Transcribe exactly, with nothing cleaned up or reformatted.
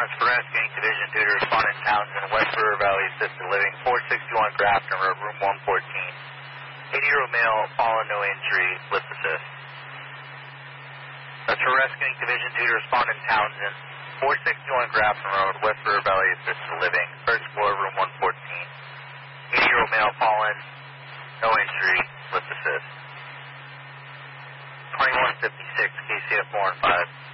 response for rescuing Division two to respondent Townsend, West River Valley Assisted Living, four sixty-one Grafton Road, room one fourteen. eighty-year-old male, fallen, no injury, lift assist. That's for rescuing Division two to respondent Townsend, four sixty-one Grafton Road, West River Valley Assisted Living, first floor, room one fourteen. eighty-year-old male, fallen, no injury, lift assist. twenty-one fifty-six, K C F four and five.